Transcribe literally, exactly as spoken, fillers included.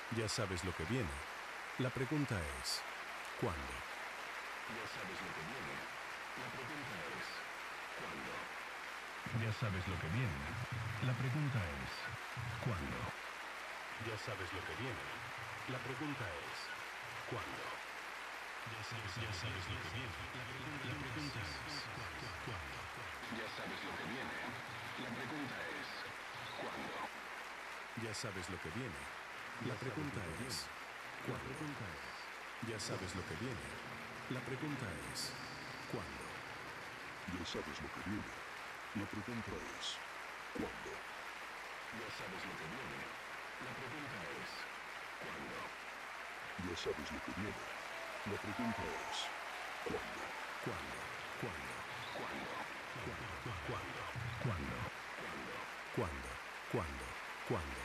Ya sabes lo que viene. La pregunta es, ¿cuándo? Ya sabes lo que viene. La pregunta es, ¿cuándo? Ya sabes lo que viene. La pregunta es, ¿cuándo? Ya sabes lo que viene. La pregunta es, ¿cuándo? Ya sabes, ya sabes lo que viene. La pregunta es, ¿cuándo? Ya sabes lo que viene. La pregunta es, ¿cuándo? Ya sabes lo que viene. La pregunta es, ¿cuándo? Ya sabes lo que viene. La pregunta es, ¿cuándo? Ya sabes lo que viene. La pregunta es, ¿cuándo? Ya sabes lo que viene. La pregunta es, ¿cuándo? Ya sabes lo que viene. La pregunta es, ¿cuándo? ¿Cuándo? ¿Cuándo? ¿Cuándo? ¿Cuándo? ¿Cuándo? ¿Cuándo? ¿Cuándo? ¿Cuándo? ¿Cuándo?